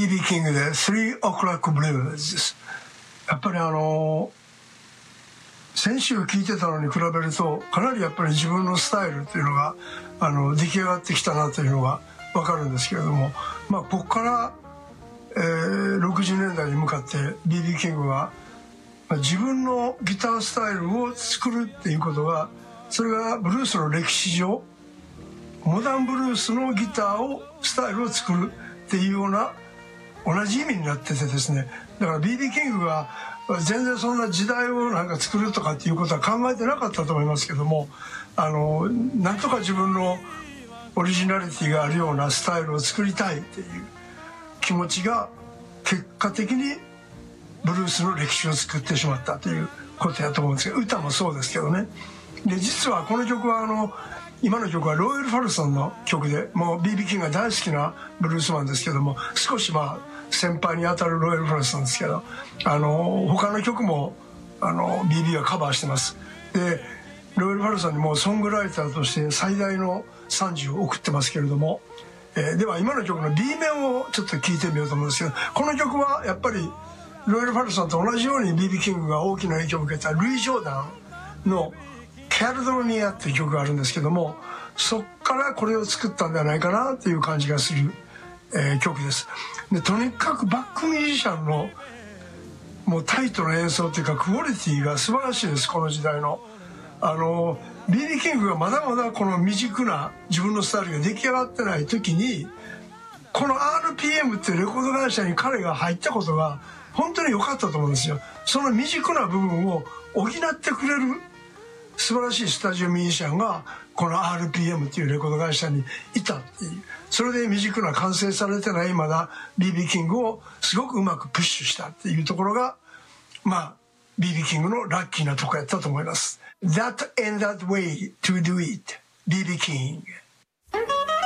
BB キングで3 o'clock blues です。やっぱり先週聞いてたのに比べるとかなりやっぱり自分のスタイルというのが出来上がってきたなというのが分かるんですけれども、ここから、60年代に向かって BB キングは自分のギタースタイルを作るっていうことが、それがブルースの歴史上モダンブルースのギタースタイルを作るっていうような同じ意味になっててですね、だから BB キングが全然そんな時代をなんか作るとかっていうことは考えてなかったと思いますけども、なんとか自分のオリジナリティがあるようなスタイルを作りたいっていう気持ちが結果的にブルースの歴史を作ってしまったということやと思うんですけど、歌もそうですけどね。で実はこの曲は今の曲はロイヤル・ファルソンの曲で、もう BB キングが大好きなブルースマンですけども、少し先輩にあたるロイヤル・ファルソンですけど、他の曲もBB はカバーしてます。でロイヤル・ファルソンにもソングライターとして最大の賛辞を送ってますけれども、では今の曲の B 面をちょっと聴いてみようと思うんですけど、この曲はやっぱりロイヤル・ファルソンと同じように BB キングが大きな影響を受けたルイ・ジョーダンの「キャルドニア」っていう曲があるんですけども、そっからこれを作ったんではないかなっていう感じがする、曲です。でとにかくバックミュージシャンのもうタイトな演奏というかクオリティが素晴らしいです。この時代のBB キングがまだまだこの未熟な自分のスタイルが出来上がってない時に、この RPM っていうレコード会社に彼が入ったことが本当に良かったと思うんですよ。その未熟な部分を補ってくれる素晴らしいスタジオミュージシャンがこの RPM っていうレコード会社にいたっていう、それで未熟な完成されてないまだ BB キングをすごくうまくプッシュしたっていうところがBB キングのラッキーなとこやったと思います。That and that way to do it, BB King.